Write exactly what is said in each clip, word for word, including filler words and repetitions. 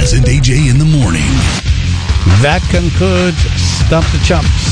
Chaz and A J in the morning. That concludes Stump the Chumps.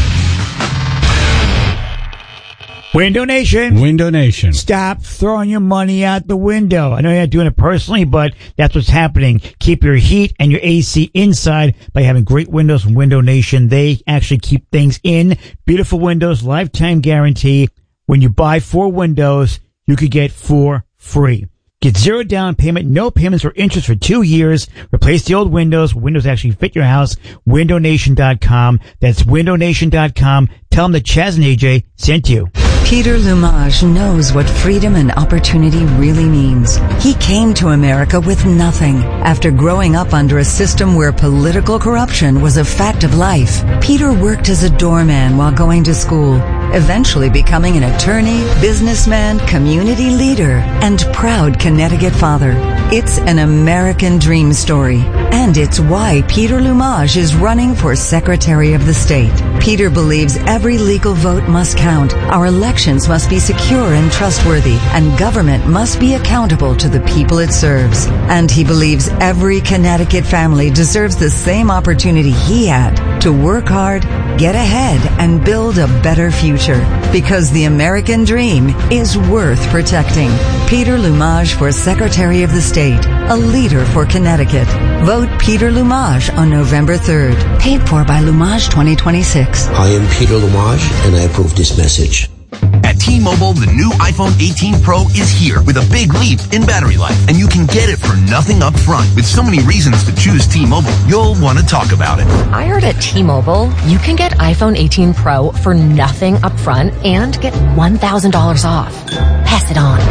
Window Nation. Window Nation. Stop throwing your money out the window. I know you're not doing it personally, but that's what's happening. Keep your heat and your A C inside by having great windows from Window Nation. They actually keep things in. Beautiful windows, lifetime guarantee. When you buy four windows, you could get four free. Get zero down payment, no payments or interest for two years. Replace the old windows. Windows actually fit your house. window nation dot com. That's window nation dot com. Tell them that Chaz and A J sent you. Peter Lumage knows what freedom and opportunity really means. He came to America with nothing. After growing up under a system where political corruption was a fact of life, Peter worked as a doorman while going to school, eventually becoming an attorney, businessman, community leader, and proud Connecticut father. It's an American dream story, and it's why Peter Lumage is running for Secretary of the State. Peter believes every legal vote must count. Our elections must be secure and trustworthy, and government must be accountable to the people it serves. And he believes every Connecticut family deserves the same opportunity he had to work hard, get ahead, and build a better future. Because the American dream is worth protecting. Peter Lumage for Secretary of the State, a leader for Connecticut. Vote Peter Lumage on November third. Paid for by Lumage twenty twenty-six. I am Peter Lumage, and I approve this message. At T-Mobile, the new iPhone eighteen Pro is here with a big leap in battery life, and you can get it for nothing up front. With so many reasons to choose T-Mobile, you'll want to talk about it. I heard at T-Mobile, you can get iPhone eighteen Pro for nothing up front and get one thousand dollars off. Pass it on.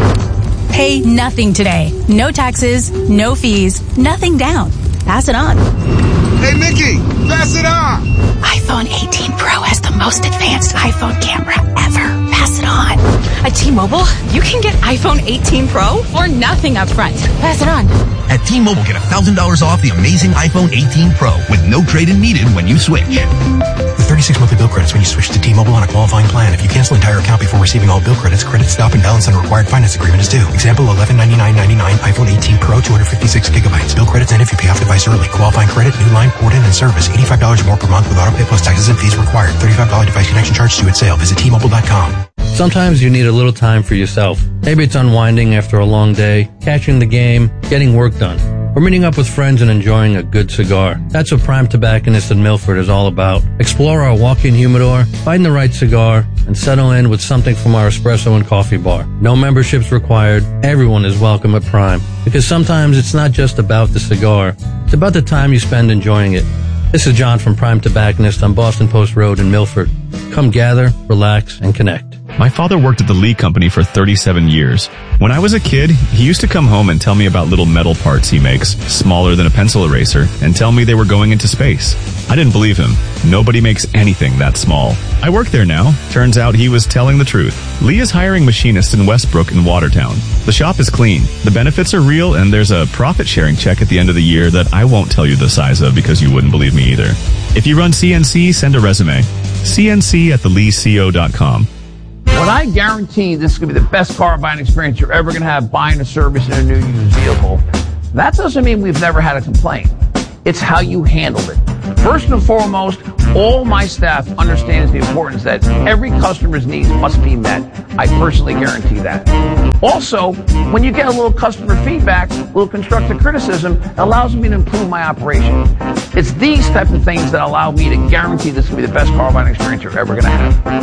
Pay nothing today. No taxes, no fees, nothing down. Pass it on. Hey, Mickey, pass it on. iPhone eighteen Pro has the most advanced iPhone camera ever. Pass it on. At T-Mobile, you can get iPhone eighteen Pro for nothing up front. Pass it on. At T-Mobile, get one thousand dollars off the amazing iPhone eighteen Pro with no trade-in needed when you switch. With thirty-six monthly bill credits when you switch to T-Mobile on a qualifying plan. If you cancel entire account before receiving all bill credits, credit stop and balance on a required finance agreement is due. Example, eleven ninety-nine ninety-nine iPhone eighteen Pro, two hundred fifty-six gigabytes. Bill credits end if you pay off device early. Qualifying credit, new line, port in, and service. eighty-five dollars more per month with auto pay plus taxes and fees required. thirty-five dollars device connection charge due at sale. Visit T Mobile dot com. Sometimes you need a little time for yourself. Maybe it's unwinding after a long day, catching the game, getting work done, or meeting up with friends and enjoying a good cigar. That's what Prime Tobacconist in Milford is all about. Explore our walk-in humidor, find the right cigar, and settle in with something from our espresso and coffee bar. No memberships required. Everyone is welcome at Prime. Because sometimes it's not just about the cigar. It's about the time you spend enjoying it. This is John from Prime Tobacconist on Boston Post Road in Milford. Come gather, relax, and connect. My father worked at the Lee Company for thirty-seven years. When I was a kid, he used to come home and tell me about little metal parts he makes, smaller than a pencil eraser, and tell me they were going into space. I didn't believe him. Nobody makes anything that small. I work there now. Turns out he was telling the truth. Lee is hiring machinists in Westbrook and Watertown. The shop is clean. The benefits are real, and there's a profit-sharing check at the end of the year that I won't tell you the size of because you wouldn't believe me either. If you run C N C, send a resume. C N C at the lee co dot com. When I guarantee this is going to be the best car buying experience you're ever going to have buying a service in a new used vehicle, that doesn't mean we've never had a complaint. It's how you handled it. First and foremost, all my staff understands the importance that every customer's needs must be met. I personally guarantee that. Also, when you get a little customer feedback, a little constructive criticism, it allows me to improve my operation. It's these types of things that allow me to guarantee this will be the best car buying experience you're ever going to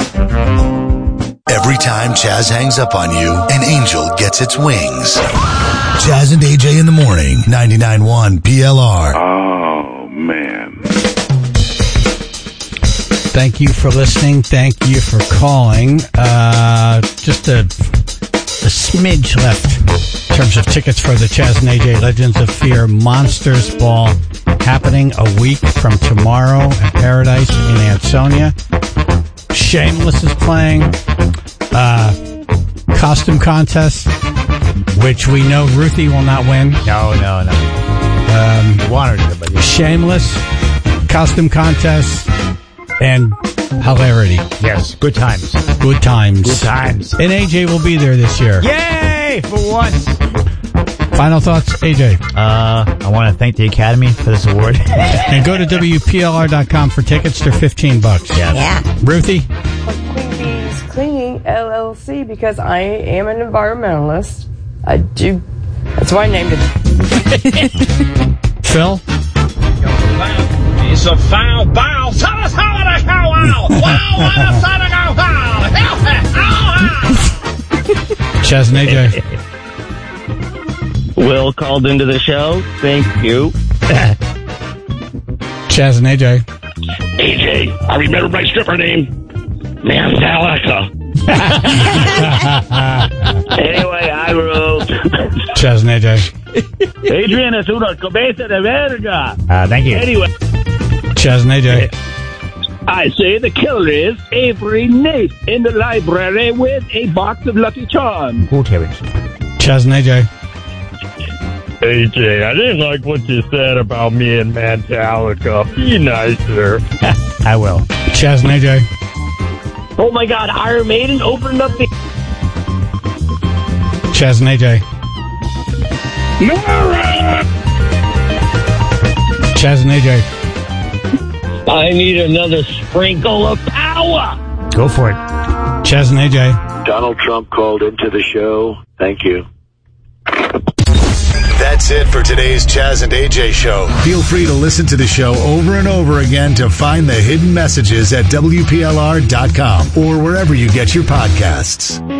have. Every time Chaz hangs up on you, an angel gets its wings. Chaz and A J in the morning, ninety-nine point one P L R. Oh, man. Thank you for listening. Thank you for calling. Uh, just a, a smidge left in terms of tickets for the Chaz and A J Legends of Fear Monsters Ball happening a week from tomorrow at Paradise in Ansonia. Shameless is playing. Uh, costume contest, which we know Ruthie will not win. No, no, no. Um, I want her to, but yeah. Shameless, costume contest, and hilarity. Yes, good times. Good times. Good times. And A J will be there this year. Yay! For once. Final thoughts, A J? Uh, I want to thank the Academy for this award. And go to W P L R dot com for tickets. They're fifteen bucks. Yeah. Yeah. Ruthie? Queen Bee's Cleaning L L C, because I am an environmentalist. I do. That's why I named it. Phil? It's a foul bow. Tell us how to go wow. Wow, wow, son of a wow. Chaz and A J. Will called into the show. Thank you. Chaz and A J. A J, I remember my stripper name. Mandalaka. Anyway, I rule. Chaz and A J. Adrian es una cabeza de verga. Uh, thank you. Anyway. Chaz and A J. I say the killer is Avery Nate in the library with a box of Lucky Charms. Cool, Terry. Chaz and A J. A J, I didn't like what you said about me and Metallica. Be nicer. I will. Chaz and A J. Oh my God, Iron Maiden opened up the... Chaz and A J. Chaz and A J. I need another sprinkle of power. Go for it. Chaz and A J. Donald Trump called into the show. Thank you. That's it for today's Chaz and A J show. Feel free to listen to the show over and over again to find the hidden messages at W P L R dot com or wherever you get your podcasts.